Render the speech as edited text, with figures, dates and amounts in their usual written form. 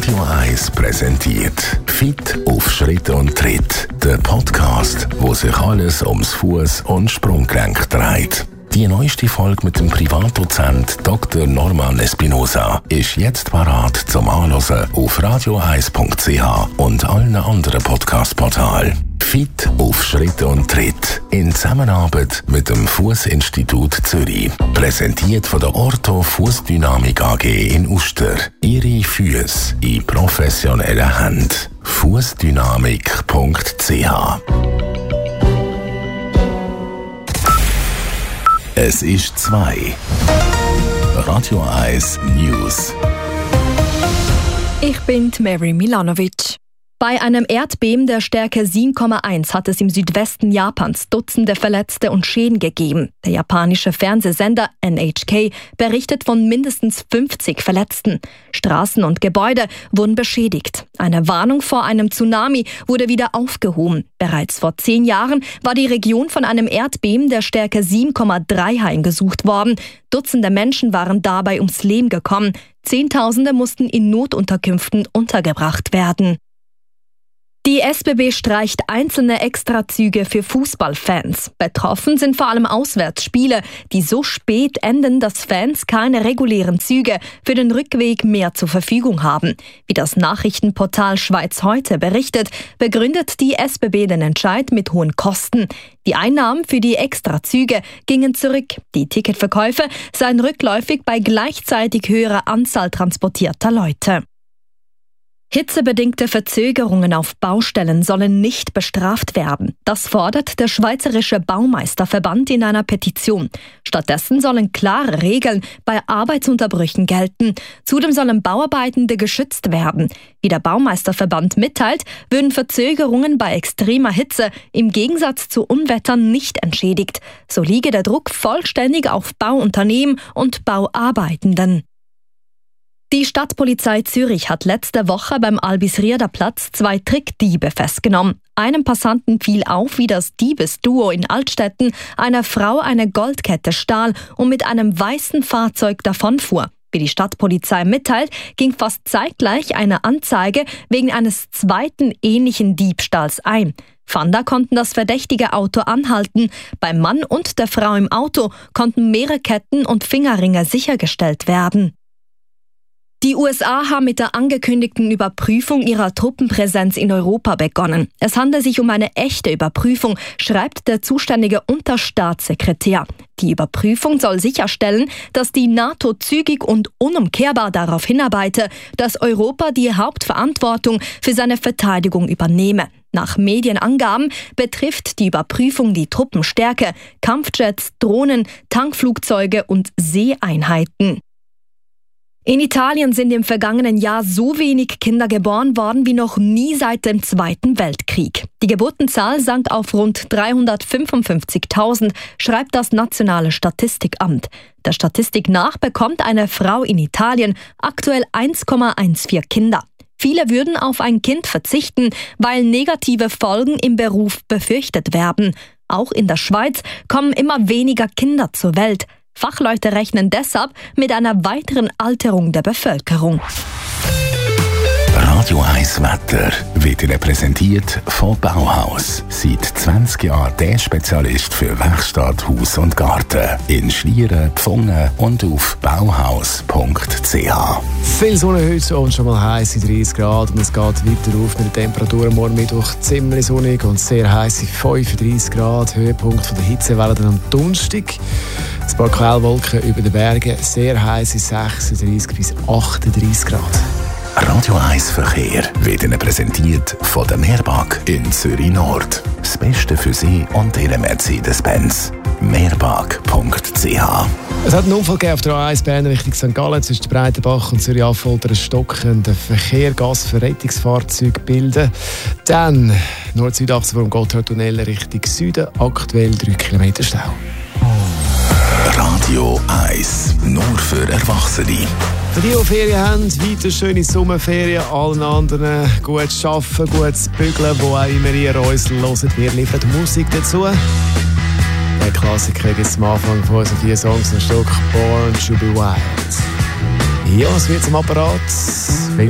Radio 1 präsentiert Fit auf Schritt und Tritt. Der Podcast, wo sich alles ums Fuß- und Sprunggelenk dreht. Die neueste Folge mit dem Privatdozent Dr. Norman Espinosa ist jetzt parat zum Anhören auf radio1.ch und allen anderen Podcast-Portalen. Fit auf Schritt und Tritt in Zusammenarbeit mit dem Fußinstitut Zürich. Präsentiert von der Ortho Fußdynamik AG in Uster. Ihre Füße in professioneller Hand. Fußdynamik.ch. Es ist 2. Radio 1 News. Ich bin Mary Milanovic. Bei einem Erdbeben der Stärke 7,1 hat es im Südwesten Japans Dutzende Verletzte und Schäden gegeben. Der japanische Fernsehsender NHK berichtet von mindestens 50 Verletzten. Straßen und Gebäude wurden beschädigt. Eine Warnung vor einem Tsunami wurde wieder aufgehoben. Bereits vor 10 Jahren war die Region von einem Erdbeben der Stärke 7,3 heimgesucht worden. Dutzende Menschen waren dabei ums Leben gekommen. Zehntausende mussten in Notunterkünften untergebracht werden. Die SBB streicht einzelne Extrazüge für Fußballfans. Betroffen sind vor allem Auswärtsspiele, die so spät enden, dass Fans keine regulären Züge für den Rückweg mehr zur Verfügung haben. Wie das Nachrichtenportal Schweiz heute berichtet, begründet die SBB den Entscheid mit hohen Kosten. Die Einnahmen für die Extrazüge gingen zurück. Die Ticketverkäufe seien rückläufig bei gleichzeitig höherer Anzahl transportierter Leute. Hitzebedingte Verzögerungen auf Baustellen sollen nicht bestraft werden. Das fordert der Schweizerische Baumeisterverband in einer Petition. Stattdessen sollen klare Regeln bei Arbeitsunterbrüchen gelten. Zudem sollen Bauarbeitende geschützt werden. Wie der Baumeisterverband mitteilt, würden Verzögerungen bei extremer Hitze im Gegensatz zu Unwettern nicht entschädigt. So liege der Druck vollständig auf Bauunternehmen und Bauarbeitenden. Die Stadtpolizei Zürich hat letzte Woche beim Albisrierder-Platz 2 Trickdiebe festgenommen. Einem Passanten fiel auf, wie das Diebesduo in Altstetten einer Frau eine Goldkette stahl und mit einem weißen Fahrzeug davonfuhr. Wie die Stadtpolizei mitteilt, ging fast zeitgleich eine Anzeige wegen eines zweiten ähnlichen Diebstahls ein. Fahnder konnten das verdächtige Auto anhalten. Beim Mann und der Frau im Auto konnten mehrere Ketten und Fingerringe sichergestellt werden. Die USA haben mit der angekündigten Überprüfung ihrer Truppenpräsenz in Europa begonnen. Es handelt sich um eine echte Überprüfung, schreibt der zuständige Unterstaatssekretär. Die Überprüfung soll sicherstellen, dass die NATO zügig und unumkehrbar darauf hinarbeite, dass Europa die Hauptverantwortung für seine Verteidigung übernehme. Nach Medienangaben betrifft die Überprüfung die Truppenstärke, Kampfjets, Drohnen, Tankflugzeuge und Seeeinheiten. In Italien sind im vergangenen Jahr so wenig Kinder geboren worden wie noch nie seit dem Zweiten Weltkrieg. Die Geburtenzahl sank auf rund 355.000, schreibt das Nationale Statistikamt. Der Statistik nach bekommt eine Frau in Italien aktuell 1,14 Kinder. Viele würden auf ein Kind verzichten, weil negative Folgen im Beruf befürchtet werden. Auch in der Schweiz kommen immer weniger Kinder zur Welt. Fachleute rechnen deshalb mit einer weiteren Alterung der Bevölkerung. Radio 1 Wetter wird Ihnen präsentiert von Bauhaus. Seit 20 Jahren der Spezialist für Werkstatt, Haus und Garten. In Schlieren, Pfungen und auf bauhaus.ch. Viel Sonne heute und schon mal heiß, 30 Grad. Und es geht weiter auf mit den Temperaturen morgen Mittwoch ziemlich sonnig und sehr heiß, 35 Grad. Höhepunkt von der Hitzewelle dann am Donnerstag. Ein paar Quellwolken über den Bergen, sehr heiß, 36 bis 38 Grad. Radio 1 Verkehr wird Ihnen präsentiert von der Meerbag in Zürich Nord. Das Beste für Sie und Ihre Mercedes-Benz. Meerbag.ch. Es hat einen Unfall gegeben auf der A1 Bern Richtung St. Gallen zwischen Breitenbach und Zürich-Affolter. Stockender Verkehr, Gas für Rettungsfahrzeuge bilden. Dann Nord-Süd-Achse vom Gotthardtunnel Richtung Süden. Aktuell 3 Kilometer Stau. Radio 1, nur für Erwachsene. Für die, die Ferien haben, weiter schöne Sommerferien. Allen anderen gutes Arbeiten, gutes Bügeln, wo auch immer ihr uns hört. Wir liefern Musik dazu. Der Klassiker gibt es am Anfang von unseren 4 Songs ein Stück Born to be Wild. Ja, es wird zum Apparat. Viel